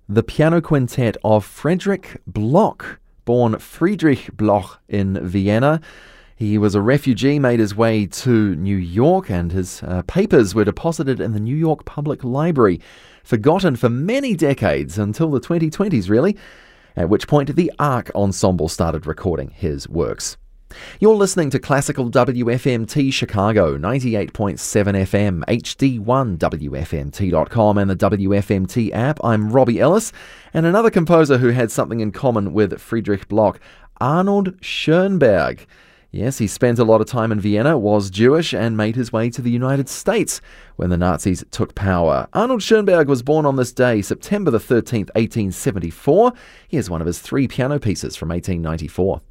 the piano quintet of Friedrich Bloch. Born Friedrich Bloch in Vienna, he was a refugee, made his way to New York, and his papers were deposited in the New York Public Library, forgotten for many decades until the 2020s really, at which point the Arc Ensemble started recording his works. You're listening to Classical WFMT Chicago, 98.7 FM, HD1 WFMT.com and the WFMT app. I'm Robbie Ellis, and another composer who had something in common with Friedrich Bloch, Arnold Schoenberg. Yes, he spent a lot of time in Vienna, was Jewish, and made his way to the United States when the Nazis took power. Arnold Schoenberg was born on this day, September the 13th, 1874. Here's one of his 3 piano pieces from 1894.